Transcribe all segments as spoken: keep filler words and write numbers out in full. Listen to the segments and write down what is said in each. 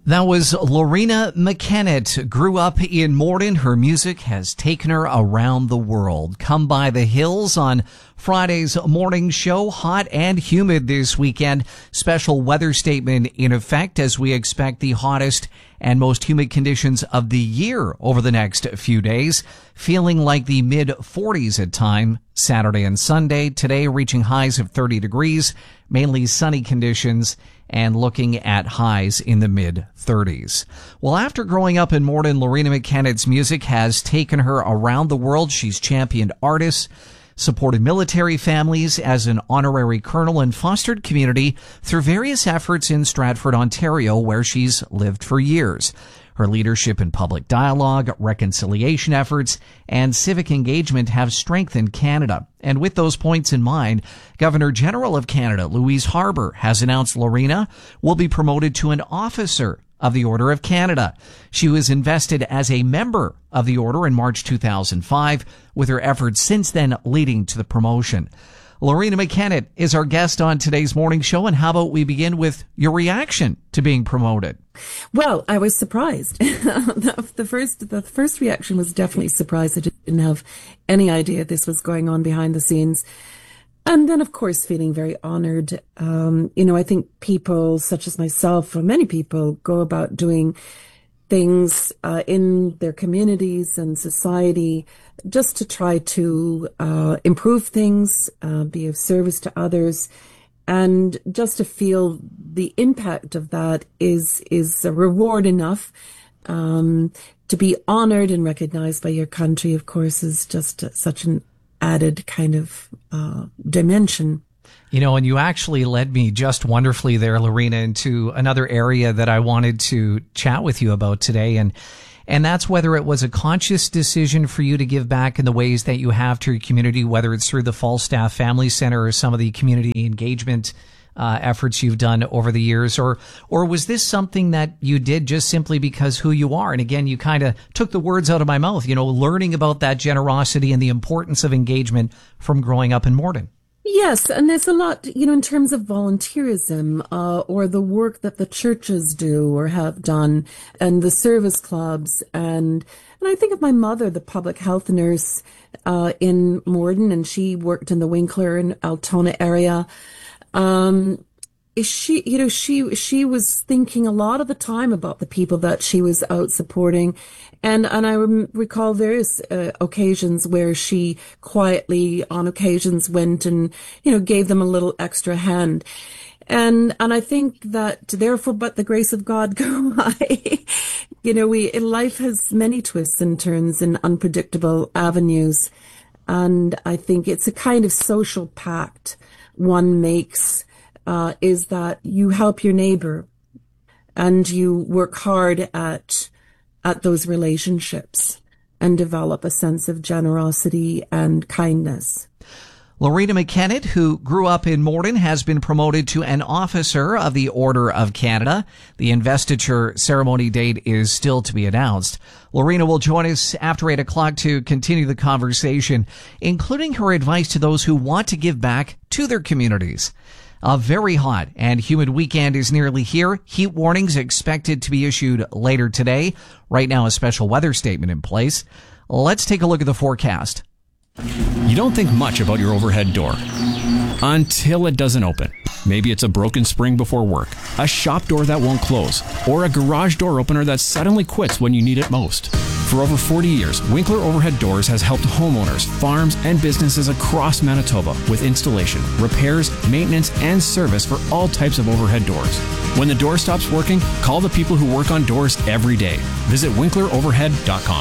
That was Lorena McKennett. Grew up in Morden. Her music has taken her around the world. Come by the hills on Friday's morning show. Hot and humid this weekend. Special weather statement in effect as we expect the hottest and most humid conditions of the year over the next few days. Feeling like the mid forties at time Saturday and Sunday. Today reaching highs of thirty degrees. Mainly sunny conditions and looking at highs in the mid thirties. Well, after growing up in Morden, Lorena McKennett's music has taken her around the world. She's championed artists, supported military families as an honorary colonel, and fostered community through various efforts in Stratford, Ontario, where she's lived for years. Her leadership in public dialogue, reconciliation efforts, and civic engagement have strengthened Canada. And with those points in mind, Governor General of Canada, Louise Harbour, has announced Lorena will be promoted to an officer of the Order of Canada. She was invested as a member of the Order in March two thousand five, with her efforts since then leading to the promotion. Lorena McKennett is our guest on today's morning show, and how about we begin with your reaction to being promoted? Well, I was surprised. the, the first, the first reaction was definitely surprise. I didn't have any idea this was going on behind the scenes. And then, of course, feeling very honored. Um, you know, I think people such as myself, or many people, go about doing things uh, in their communities and society just to try to uh, improve things, uh, be of service to others, and just to feel the impact of that is is a reward enough. Um, to be honored and recognized by your country, of course, is just such an added kind of uh, dimension. You know, and you actually led me just wonderfully there, Lorena, into another area that I wanted to chat with you about today. And and that's whether it was a conscious decision for you to give back in the ways that you have to your community, whether it's through the Falstaff Family Center or some of the community engagement uh, efforts you've done over the years, or or was this something that you did just simply because who you are? And again, you kind of took the words out of my mouth, you know, learning about that generosity and the importance of engagement from growing up in Morden. Yes, and there's a lot, you know, in terms of volunteerism, uh, or the work that the churches do or have done, and the service clubs, and and I think of my mother, the public health nurse uh, in Morden, and she worked in the Winkler and Altona area. Um, she, you know, she she was thinking a lot of the time about the people that she was out supporting. And and I rem- recall various uh, occasions where she quietly, on occasions, went and, you know, gave them a little extra hand. And and I think that therefore, but the grace of God go I. You know, we life has many twists and turns and unpredictable avenues. And I think it's a kind of social pact one makes, uh, is that you help your neighbor and you work hard at at those relationships and develop a sense of generosity and kindness. Lorena McKennett, who grew up in Morden, has been promoted to an officer of the Order of Canada. The investiture ceremony date is still to be announced. Lorena will join us after eight o'clock to continue the conversation, including her advice to those who want to give back to their communities. A very hot and humid weekend is nearly here. Heat warnings expected to be issued later today. Right now, a special weather statement in place. Let's take a look at the forecast. You don't think much about your overhead door until it doesn't open. Maybe it's a broken spring before work, a shop door that won't close, or a garage door opener that suddenly quits when you need it most. For over forty years, Winkler Overhead Doors has helped homeowners, farms, and businesses across Manitoba with installation, repairs, maintenance, and service for all types of overhead doors. When the door stops working, call the people who work on doors every day. Visit winkler overhead dot com.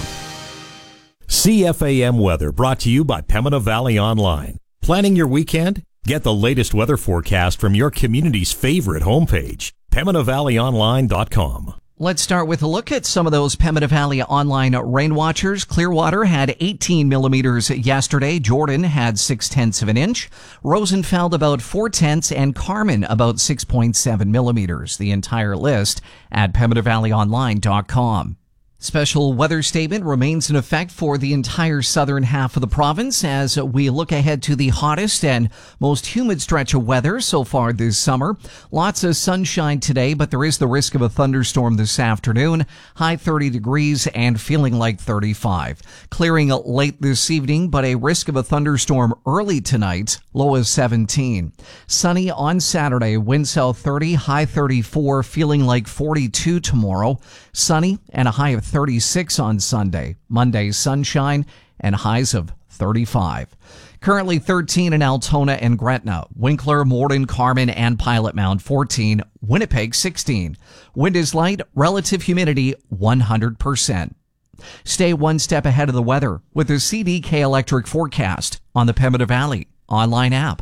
C F A M weather brought to you by Pembina Valley Online. Planning your weekend? Get the latest weather forecast from your community's favorite homepage, pembina valley online dot com. Let's start with a look at some of those Pembina Valley Online rain watchers. Clearwater had eighteen millimeters yesterday. Jordan had six tenths of an inch. Rosenfeld about four tenths, and Carmen about six point seven millimeters. The entire list at pembina valley online dot com. Special weather statement remains in effect for the entire southern half of the province as we look ahead to the hottest and most humid stretch of weather so far this summer. Lots of sunshine today, but there is the risk of a thunderstorm this afternoon. High thirty degrees and feeling like thirty-five. Clearing late this evening, but a risk of a thunderstorm early tonight. Low of seventeen. Sunny on Saturday, wind south thirty, high thirty-four, feeling like forty-two tomorrow. Sunny and a high of thirty-six on Sunday. Monday, sunshine and highs of thirty-five. Currently thirteen in Altona and Gretna. Winkler, Morden, Carmen, and Pilot Mound fourteen. Winnipeg sixteen. Wind is light, relative humidity one hundred percent. Stay one step ahead of the weather with the C D K Electric forecast on the Pembina Valley online app.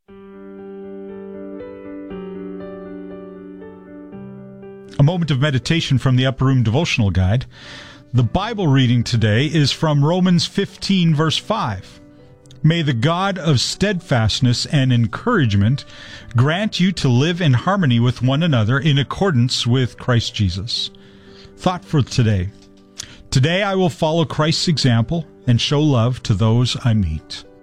A moment of meditation from the Upper Room Devotional Guide. The Bible reading today is from Romans fifteen, verse five. May the God of steadfastness and encouragement grant you to live in harmony with one another in accordance with Christ Jesus. Thought for today. Today I will follow Christ's example and show love to those I meet.